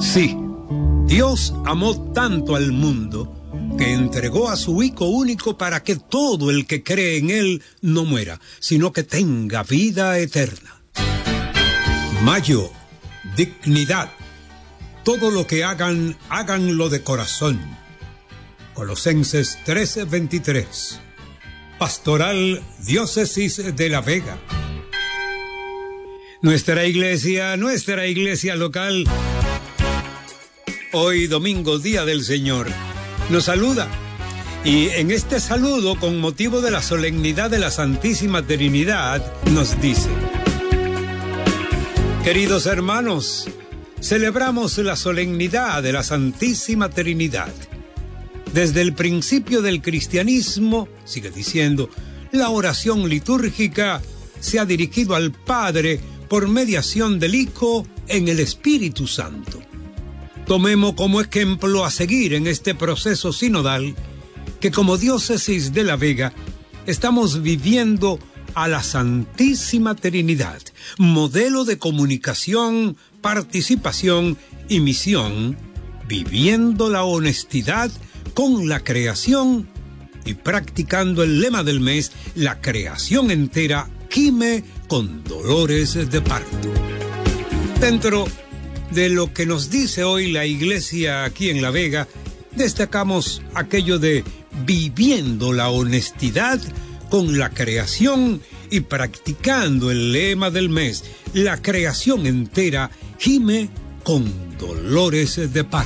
Sí, Dios amó tanto al mundo que entregó a su Hijo único para que todo el que cree en Él no muera, sino que tenga vida eterna. Mayo, dignidad. Todo lo que hagan, háganlo de corazón. Colosenses 13:23. Pastoral Diócesis de La Vega. Nuestra iglesia local, hoy domingo, Día del Señor, nos saluda. Y en este saludo, con motivo de la solemnidad de la Santísima Trinidad, nos dice: queridos hermanos, celebramos la solemnidad de la Santísima Trinidad. Desde el principio del cristianismo, sigue diciendo, la oración litúrgica se ha dirigido al Padre por mediación del Hijo en el Espíritu Santo. Tomemos como ejemplo a seguir en este proceso sinodal que como diócesis de La Vega estamos viviendo a la Santísima Trinidad, modelo de comunicación, participación y misión, viviendo la honestidad con la creación y practicando el lema del mes, la creación entera gime con dolores de parto. Dentro de lo que nos dice hoy la iglesia aquí en La Vega, destacamos aquello de viviendo la honestidad con la creación y practicando el lema del mes, la creación entera gime con dolores de parto.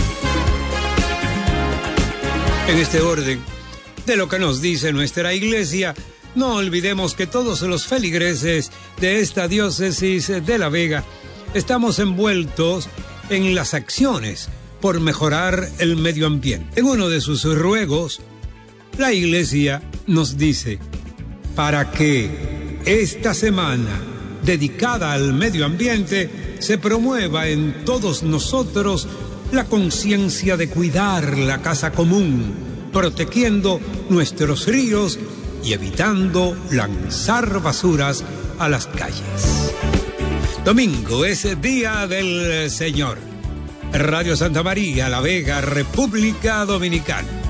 En este orden de lo que nos dice nuestra iglesia, no olvidemos que todos los feligreses de esta diócesis de La Vega estamos envueltos en las acciones por mejorar el medio ambiente. En uno de sus ruegos, la iglesia nos dice, para que esta semana dedicada al medio ambiente se promueva en todos nosotros la conciencia de cuidar la casa común, protegiendo nuestros ríos y evitando lanzar basuras a las calles. Domingo es Día del Señor. Radio Santa María, La Vega, República Dominicana.